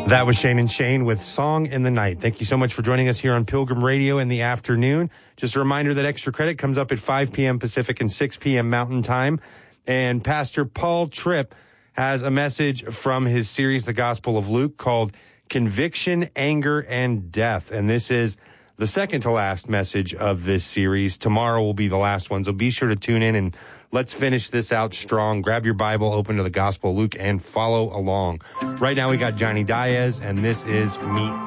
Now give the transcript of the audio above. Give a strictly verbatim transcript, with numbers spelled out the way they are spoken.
That was Shane and Shane with Song in the Night. Thank you so much for joining us here on Pilgrim Radio in the afternoon. Just a reminder that Extra Credit comes up at five p.m. Pacific and six p.m. Mountain Time. And Pastor Paul Tripp has a message from his series, The Gospel of Luke, called Conviction, Anger, and Death. And this is the second to last message of this series. Tomorrow will be the last one, so be sure to tune in and let's finish this out strong. Grab your Bible, open to the Gospel of Luke, and follow along. Right now we got Johnny Diaz, and this is Meet